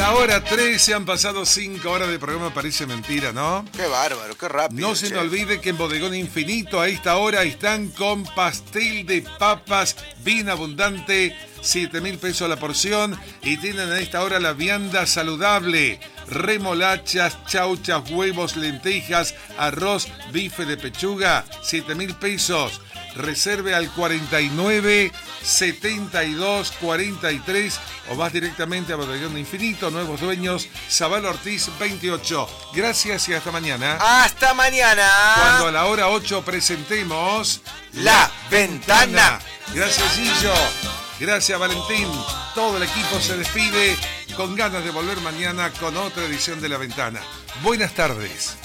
La hora 13, han pasado 5 horas de programa, parece mentira, ¿no? Qué bárbaro, qué rápido. No se me olvide que en Bodegón Infinito a esta hora están con pastel de papas bien abundante, 7.000 pesos la porción, y tienen a esta hora la vianda saludable, remolachas, chauchas, huevos, lentejas, arroz, bife de pechuga, 7.000 pesos. Reserve al 49 72 43 o vas directamente a Bodegón Infinito, Nuevos Dueños, Zabal Ortiz 28. Gracias y hasta mañana. ¡Hasta mañana! Cuando a la hora 8 presentemos La Ventana. Gracias, Gillo. Gracias, Valentín. Todo el equipo se despide con ganas de volver mañana con otra edición de La Ventana. Buenas tardes.